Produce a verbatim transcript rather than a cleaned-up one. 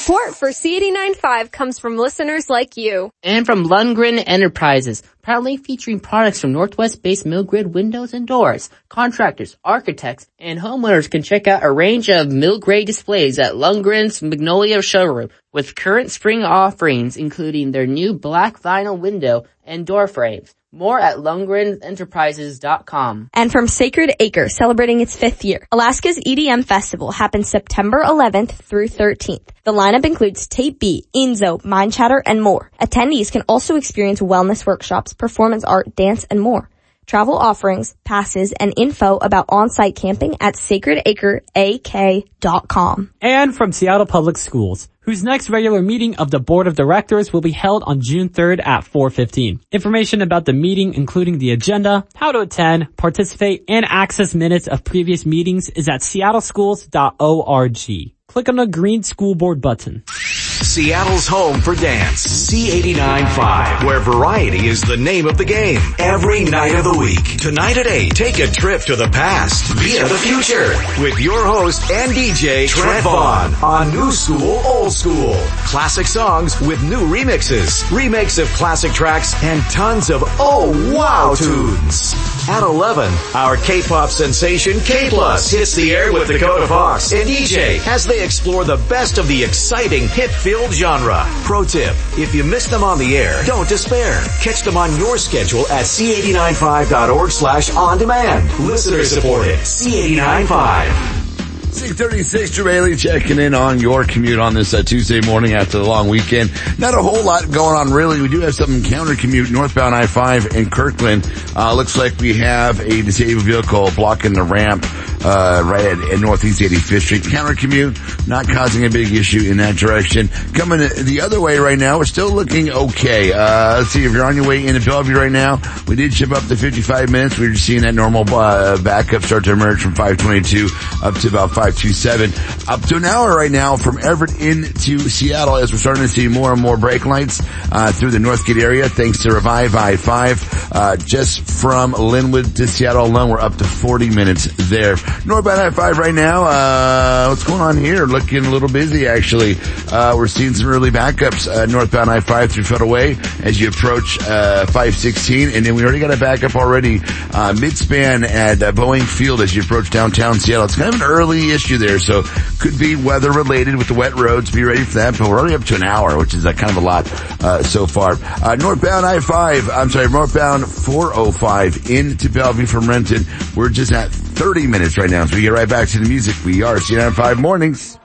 Support for C eighty-nine point five comes from listeners like you. And from Lundgren Enterprises, proudly featuring products from Northwest-based Milgrid windows and doors. Contractors, architects, and homeowners can check out a range of Milgrid displays at Lundgren's Magnolia showroom with current spring offerings, including their new black vinyl window and door frames. More at lundgren enterprises dot com. And from Sacred Acre, celebrating its fifth year, Alaska's E D M Festival happens September eleventh through thirteenth. The lineup includes Tape B, Enzo, Mind Chatter, and more. Attendees can also experience wellness workshops, performance art, dance, and more. Travel offerings, passes, and info about on-site camping at sacred acre a k dot com. And from Seattle Public Schools, whose next regular meeting of the Board of Directors will be held on June third at four fifteen. Information about the meeting, including the agenda, how to attend, participate, and access minutes of previous meetings is at seattle schools dot org. Click on the green school board button. Seattle's home for dance. C eighty-nine point five, where variety is the name of the game. Every night of the week. Tonight at eight, take a trip to the past via the future with your host and D J Trent Vaughn on New School, Old School. Classic songs with new remixes, remakes of classic tracks, and tons of oh wow tunes. At eleven, our K-pop sensation K-Plus hits the air with Dakota Fox and E J as they explore the best of the exciting hit-filled genre. Pro tip, if you miss them on the air, don't despair. Catch them on your schedule at c eight nine five dot org slash on demand. Listener supported. C eighty-nine point five. six thirty-six, Jermaine checking in on your commute on this uh, Tuesday morning after the long weekend. Not a whole lot going on, really. We do have some counter commute northbound I five in Kirkland. Uh, looks like we have a disabled vehicle blocking the ramp uh right at, at Northeast eighty-fifth Street. Counter commute, not causing a big issue in that direction. Coming the other way right now, we're still looking okay. Uh let's see, if you're on your way into Bellevue right now, we did ship up to fifty-five minutes. We were just seeing that normal uh backup start to emerge from five twenty-two up to about five twenty-seven. Up to an hour right now from Everett into Seattle as we're starting to see more and more brake lights uh through the Northgate area thanks to Revive I five. Uh just from Linwood to Seattle alone, we're up to forty minutes there. Northbound I five right now, uh, what's going on here? Looking a little busy, actually. Uh, we're seeing some early backups, uh, northbound I five through Federal Way as you approach, uh, five sixteen. And then we already got a backup already, uh, mid-span at uh, Boeing Field as you approach downtown Seattle. It's kind of an early issue there, so could be weather related with the wet roads. Be ready for that, but we're already up to an hour, which is uh, kind of a lot, uh, so far. Uh, northbound I five, I'm sorry, northbound four oh five into Bellevue from Renton. We're just at thirty minutes right now. So we get right back to the music. We are C nine five Mornings.